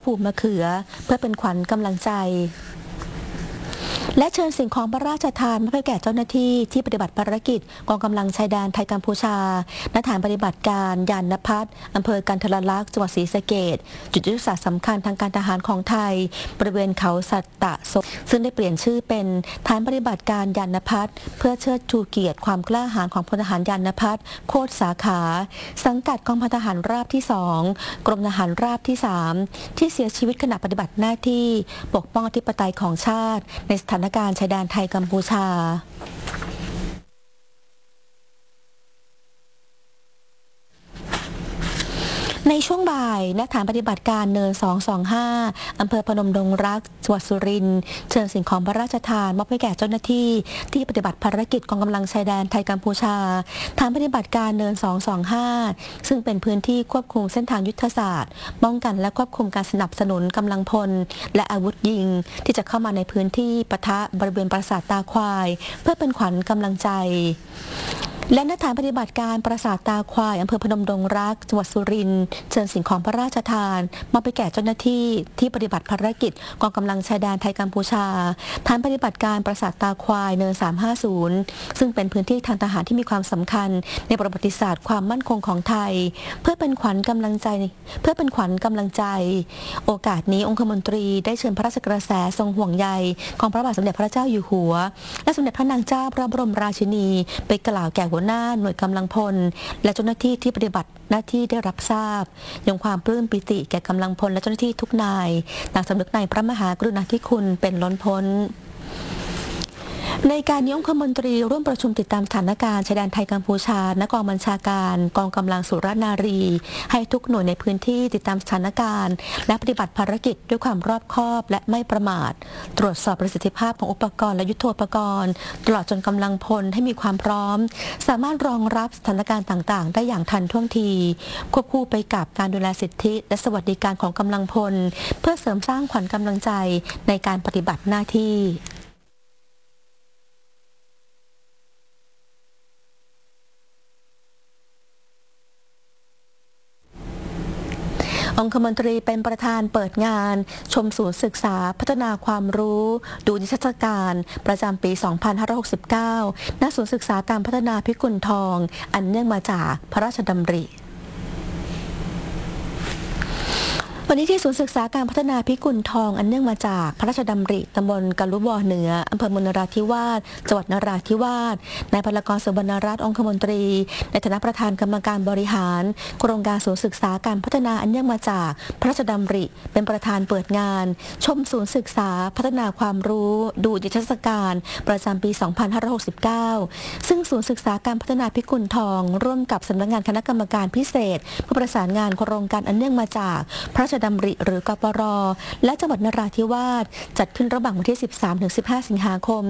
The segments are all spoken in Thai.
ปลูกมะเขือเพื่อเป็นขวัญกำลังใจและเชิญสิ่งของพระราชทานมาให้แก่เจ้าหน้าที่ที่ปฏิบัติภารกิจกองกำลังชายแดนไทยกัมพูชาณฐานปฏิบัติการยานนภัสอำเภอกันทรลักษณ์จังหวัดศรีสะเกษจุดยุทธศาสตร์สำคัญทางการทหารของไทยบริเวณเขาสัตตะศพซึ่งได้เปลี่ยนชื่อเป็นฐานปฏิบัติการยานนภัสเพื่อเชิดชูเกียรติความกล้าหาญของพลทหารยานนภัสโคตรสาขาสังกัดกองพันทหารราบที่2กรมทหารราบที่3ที่เสียชีวิตขณะปฏิบัติหน้าที่ปกป้องอธิปไตยของชาติในสถานการณ์ชายแดนไทยกัมพูชาในช่วงบ่ายณฐานปฏิบัติการเนิน225อำเภอพนมดงรักจังหวัดสุรินทร์เชิญสิ่งของพระราชทานมอบให้แก่เจ้าหน้าที่ที่ปฏิบัติภารกิจกองกำลังชายแดนไทยกัมพูชาฐานปฏิบัติการเนิน225ซึ่งเป็นพื้นที่ควบคุมเส้นทางยุทธศาสตร์ป้องกันและควบคุมการสนับสนุนกำลังพลและอาวุธยิงที่จะเข้ามาในพื้นที่ปะทะบริเวณปราสาทตาควายเพื่อเป็นขวัญกำลังใจและณฐานปฏิบัติการปราสาทตาควายอำเภอพนมดงรักจังหวัดสุรินทร์เชิญสิ่งของพระราชทานมอบไปแก่เจ้าหน้าที่ที่ปฏิบัติภารกิจกองกำลังชายแดนไทยกัมพูชาฐานปฏิบัติการปราสาทตาควายเนิน350ซึ่งเป็นพื้นที่ทางทหารที่มีความสำคัญในประวัติศาสตร์ความมั่นคงของไทยเพื่อเป็นขวัญกำลังใจโอกาสนี้องคมนตรีได้เชิญพระราชกระแสทรงห่วงใยของพระบาทสมเด็จพระเจ้าอยู่หัวและสมเด็จพระนางเจ้าพระบรมราชินีไปกล่าวแก่หัวหน้าหน่วยกำลังพลและเจ้าหน้าที่ที่ปฏิบัติหน้าที่ได้รับทราบยังความปลื้มปิติแก่กำลังพลและเจ้าหน้าที่ทุกนายต่างสำนึกในพระมหากรุณาธิคุณเป็นล้นพ้นในการนี้องคมนตรีร่วมประชุมติดตามสถานการณ์ชายแดนไทยกัมพูชาณกองบัญชาการกองกำลังสุรนารีให้ทุกหน่วยในพื้นที่ติดตามสถานการณ์และปฏิบัติภารกิจด้วยความรอบคอบและไม่ประมาทตรวจสอบประสิทธิภาพของอุปกรณ์และยุทโธปกรณ์ตลอดจนกำลังพลให้มีความพร้อมสามารถรองรับสถานการณ์ต่างๆได้อย่างทันท่วงทีควบคู่ไปกับการดูแลสิทธิและสวัสดิการของกำลังพลเพื่อเสริมสร้างขวัญกำลังใจในการปฏิบัติหน้าที่องคมนตรีเป็นประธานเปิดงานชมศูนย์ศึกษาพัฒนาความรู้ดูนิทรรศการประจำปี 2569 ณ ศูนย์ศึกษาการพัฒนาพิกุลทองอันเนื่องมาจากพระราชดำริวันนี้ที่ศูนย์ศึกษาการพัฒนาพิกุลทองอันเนื่องมาจากพระราชดำริตำบลกะลุบอเหนืออำเภอเมืองนราธิวาสจังหวัดนราธิวาสนายพลกร สุวรรณรัตน์องคมนตรีในฐานะประธานกรรมการบริหารโครงการศูนย์ศึกษาการพัฒนาอันเนื่องมาจากพระราชดำริเป็นประธานเปิดงานชมศูนย์ศึกษาพัฒนาความรู้ดูนิทรรศการประจำปี 2569 ซึ่งศูนย์ศึกษาการพัฒนาพิกุลทองร่วมกับสำนักงานคณะกรรมการพิเศษเพื่อประสานงานโครงการอันเนื่องมาจากพระราชดำริหรือกปร.และจังหวัดนราธิวาสจัดขึ้นระหว่างวันที่ 13-15 สิงหาคม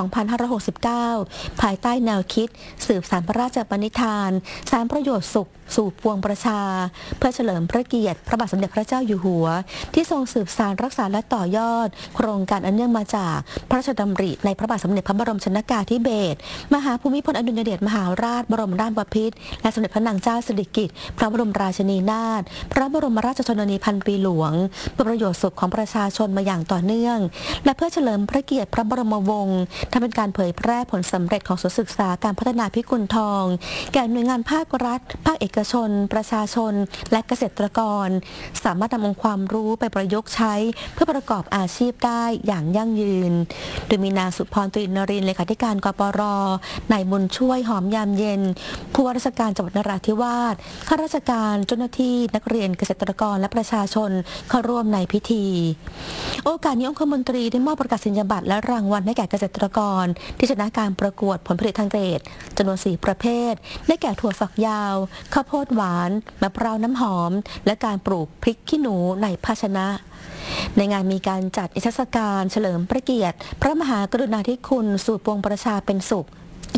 2569 ภายใต้แนวคิดสืบสานพระราชปณิธานสารประโยชน์สุขสู่ปวงประชาเพื่อเฉลิมพระเกียรติพระบาทสมเด็จพระเจ้าอยู่หัวที่ทรงสืบสานรักษาและต่อยอดโครงการอันเนื่องมาจากพระราชดำริในพระบาทสมเด็จพระบรมชนกาธิเบศรมหาภูมิพลอดุลยเดชมหาราชบรมราชบพิตรและสมเด็จพระนางเจ้าสิริกิติ์พระบรมราชินีนาถพระบรมราชชนนีพันปีหลวงเพื่อประโยชน์สุขของประชาชนมาอย่างต่อเนื่องและเพื่อเฉลิมพระเกียรติพระบรมวงศ์ทำเป็นการเผยแพร่ผลสำเร็จของศูนย์ศึกษาการพัฒนาพิกุลทองแก่หน่วยงานภาครัฐภาคเอกชนประชาชนและเกษตรกรสามารถนำองค์ความรู้ไปประยุกต์ใช้เพื่อประกอบอาชีพได้อย่างยั่งยืนโดยมีนางสุพร ตรีนรินทร์เลขาธิการกปร.นายบุญช่วยหอมยามเย็นผู้ว่าราชการจังหวัดนราธิวาสข้าราชการเจ้าหน้าที่นักเรียนเกษตรกรและประชาชนเข้าร่วมในพิธีโอกาสนี้องคมนตรีได้มอบประกาศนียบัตรและรางวัลให้แก่เกษตรกรที่ชนะการประกวดผลผลิตทางเกษตรจำนวน 4 ประเภทได้แก่ถั่วฝักยาวข้าวโพดหวานมะพร้าวน้ำหอมและการปลูกพริกขี้หนูในภาชนะในงานมีการจัดนิทรรศการเฉลิมพระเกียรติพระมหากรุณาธิคุณสู่ปวงประชาเป็นสุข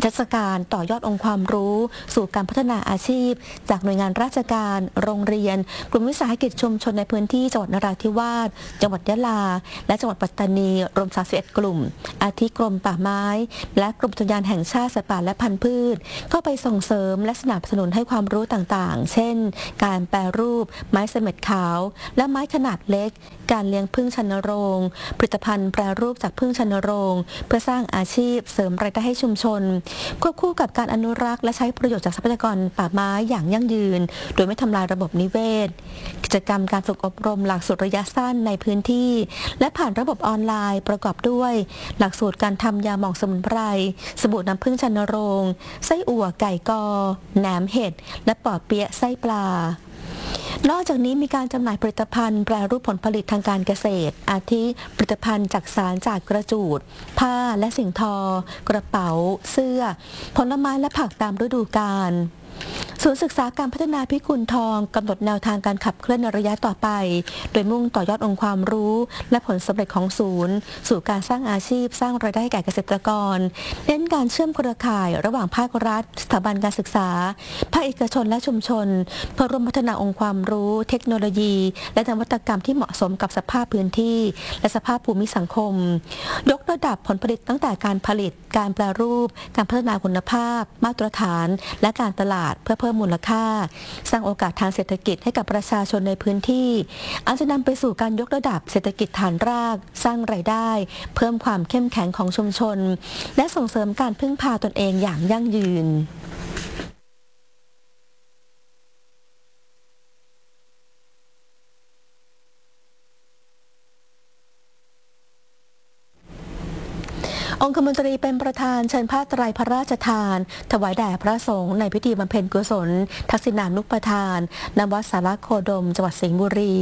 เทศกาลต่อยอดองค์ความรู้สู่การพัฒนาอาชีพจากหน่วยงานราชการโรงเรียนกลุ่มวิสาหกิจชุมชนในพื้นที่จังหวัดนราธิวาสจังหวัดยะลาและจังหวัดปัตตานีรวม31กลุ่มอาทิกรมป่าไม้และกรมอุทยานแห่งชาติสัตว์ป่าและพันธุ์พืชเข้าไปส่งเสริมและสนับสนุนให้ความรู้ต่างๆเช่นการแปรรูปไม้เสม็ดขาวและไม้ขนาดเล็กการเลี้ยงผึ้งชนโรงผลิตภัณฑ์แปรรูปจากผึ้งชนโรงเพื่อสร้างอาชีพเสริมรายได้ให้ชุมชนควบคู่กับการอนุรักษ์และใช้ประโยชน์จากทรัพยากรป่าไม้อย่างยั่งยืนโดยไม่ทำลายระบบนิเวศกิจกรรมการฝึกอบรมหลักสูตรระยะสั้นในพื้นที่และผ่านระบบออนไลน์ประกอบด้วยหลักสูตรการทำยาหม่องสมุนไพรสบู่น้ำผึ้งชนโรงไส้อั่วไก่กอแหนมเห็ดและปอเปี๊ยะไส้ปลานอกจากนี้มีการจำหน่ายผลิตภัณฑ์แปรรูปผลผลิตทางการเกษตรอาทิผลิตภัณฑ์จักสานจากกระจูดผ้าและสิ่งทอกระเป๋าเสื้อผลไม้และผักตามฤดูกาลศูนย์ศึกษาการพัฒนาพิกุลทองกำหนดแนวทางการขับเคลื่อนในระยะต่อไปโดยมุ่งต่อยอดองค์ความรู้และผลสำเร็จของศูนย์สู่การสร้างอาชีพสร้างรายได้ให้แก่เกษตรกรเน้นการเชื่อมเครือข่ายระหว่างภาครัฐสถาบันการศึกษาภาคเอกชนและชุมชนเพื่อร่วมพัฒนาองค์ความรู้เทคโนโลยีและนวัตกรรมที่เหมาะสมกับสภาพพื้นที่และสภาพภูมิสังคมยกระดับผลผลิตตั้งแต่การผลิตการแปรรูปการพัฒนาคุณภาพมาตรฐานและการตลาดเพื่อเพิ่มมูลค่าสร้างโอกาสทางเศรษฐกิจให้กับประชาชนในพื้นที่อาจจะนำไปสู่การยกระดับเศรษฐกิจฐานรากสร้างรายได้เพิ่มความเข้มแข็งของชุมชนและส่งเสริมการพึ่งพาตนเองอย่างยั่งยืนองคมนตรีเป็นประธานเชิญผ้าไตรพระราชทานถวายแด่พระสงฆ์ในพิธีบำเพ็ญกุศลทักษิณานุปทานณวัดสารโคดมจังหวัดสิงห์บุรี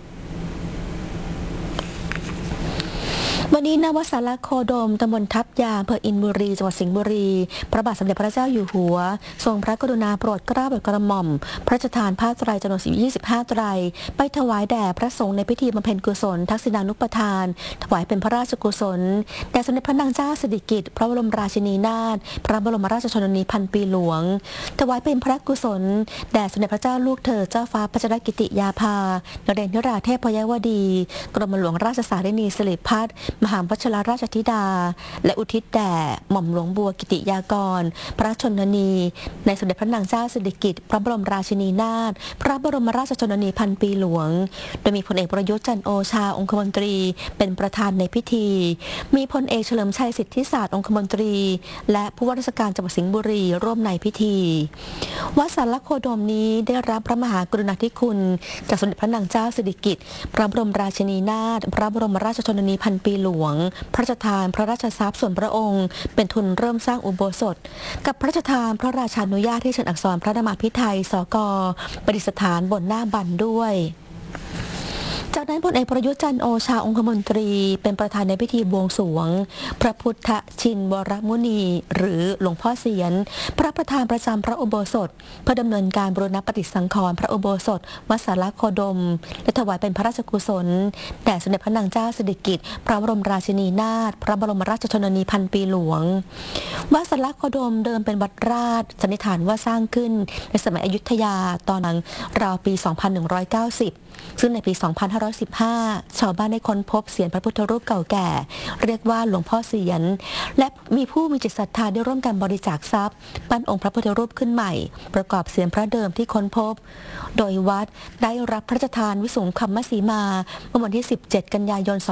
วันนี้ณวัดสารโคดมตำบลทับยาอำเภออินบุรีจังหวัดสิงห์บุรีพระบาทสมเด็จพระเจ้าอยู่หัวทรงพระกรุณาโปรดเกล้าโปรดกระหม่อมพระราชทานผ้าไตรจำนวน25ไตรไปถวายแด่พระสงฆ์ในพิธีบำเพ็ญกุศลทักษิณานุปทานถวายเป็นพระราชกุศลแด่สมเด็จพระนางเจ้าสิริกิติ์พระบรมราชินีนาถพระบรมราชชนนีพันปีหลวงถวายเป็นพระกุศลแด่สมเด็จพระเจ้าลูกเธอเจ้าฟ้าพัชรกิติยาภานเรนทราเทพยวดีกรมหลวงราชสารินีสิริพัฒน์มหาวัชรราชธิดาและอุทิศแด่หม่อมหลวงบัวกิติยากรพระชนนีในสมเด็จพระนางเจ้าสิริกิติ์พระบรมราชินีนาถพระบรมราชชนนีพันปีหลวงโดยมีพลเอกประยุทธ์จันทร์โอชาองคมนตรีเป็นประธานในพิธีมีพลเอกเฉลิมชัยสิทธิศาสตร์องคมนตรีและผู้ว่าราชการจังหวัดสิงห์บุรีร่วมในพิธีวัดสารโคดมนี้ได้รับพระมหากรุณาธิคุณจากสมเด็จพระนางเจ้าสิริกิติ์พระบรมราชินีนาถพระบรมราชชนนีพันปีหลวงพระราชทานพระราชทรัพย์ส่วนพระองค์เป็นทุนเริ่มสร้างอุโบสถกับพระราชทานพระราชานุญาตให้เชิญอักษรพระนามาภิไธยสก.ประดิษฐานบนหน้าบันด้วยจากนั้นพลเอกประยุทธ์จันทร์โอชาองคมนตรีเป็นประธานในพิธีบวงสรวงพระพุทธชินวรมุนีหรือหลวงพ่อเสียนพระประธานประจำพระอุโบสถเพื่อดำเนินการบูรณปฏิสังขรณ์พระอุโบสถวัดสารโคดมและถวายเป็นพระราชกุศลแด่สมเด็จพระนางเจ้าสิริกิติ์พระบรมราชินีนาถพระบรมราชชนนีพันปีหลวงวัดสารโคดมเดิมเป็นวัดราชสันนิษฐานว่าสร้างขึ้นในสมัยอยุธยาตอนราวปี 2190ซึ่งในปี 2515 ชาวบ้านได้ค้นพบเสียนพระพุทธรูปเก่าแก่เรียกว่าหลวงพ่อเสียนและมีผู้มีจิตศรัทธาได้ร่วมกันบริจาคทรัพย์ปั้นองค์พระพุทธรูปขึ้นใหม่ประกอบเสียนพระเดิมที่ค้นพบโดยวัดได้รับพระราชทานวิสุงคัมมสีมาเมื่อวันที่ 17 กันยายน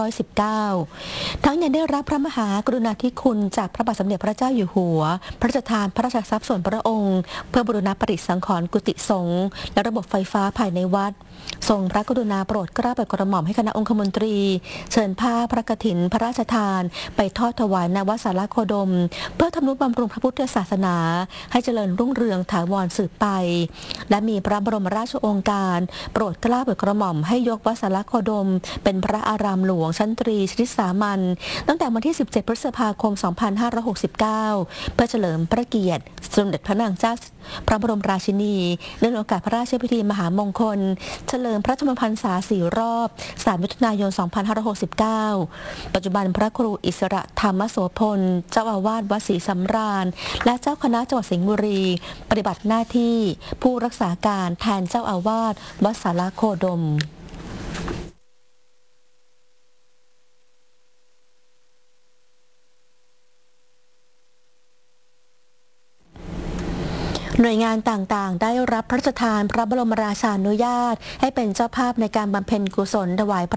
2519 ทั้งยังได้รับพระมหากรุณาธิคุณจากพระบาทสมเด็จพระเจ้าอยู่หัวพระราชทานพระราชทรัพย์ส่วนพระองค์เพื่อบูรณปฏิสังขรณ์กุฏิสงฆ์และระบบไฟฟ้าภายในวัดทรงพระกรุณาโปรดเกล้าโปรดกระหม่อมให้คณะองคมนตรีเชิญผ้าพระกฐินพระราชทานไปทอดถวายณวัดสารโคดมเพื่อทำนุบำรุงพระพุทธศาสนาให้เจริญรุ่งเรืองถาวรสืบไปและมีพระบรมราชโองการโปรดเกล้าโปรดกระหม่อมให้ยกวัดสารโคดมเป็นพระอารามหลวงชั้นตรีชนิดสามัญตั้งแต่วันที่ 17 พฤษภาคม 2569 เพื่อเฉลิมพระเกียรติสมเด็จพระนางเจ้าพระบรมราชินีเนื่องในโอกาสพระราชพิธีมหามงคลเฉลิมพระชนมพรรษา4 รอบ3 มิถุนายน 2569 ปัจจุบันพระครูอิสระธรรมโสพลเจ้าอาวาสวัดศรีสำราญและเจ้าคณะจังหวัดสิงห์บุรีปฏิบัติหน้าที่ผู้รักษาการแทนเจ้าอาวาสวัดสารโคดมหน่วยงานต่างๆได้รับพระราชทานพระบรมราชานุญาตให้เป็นเจ้าภาพในการบำเพ็ญกุศลถวาย